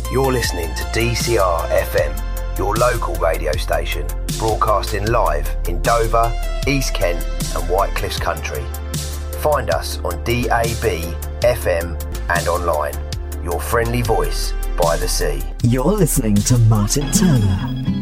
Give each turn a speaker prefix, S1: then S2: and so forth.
S1: You're listening to DCR FM, your local radio station, broadcasting live in Dover, East Kent and White Cliffs Country. Find us on DAB, FM and online. Your friendly voice by the sea.
S2: You're listening to Martin Turner.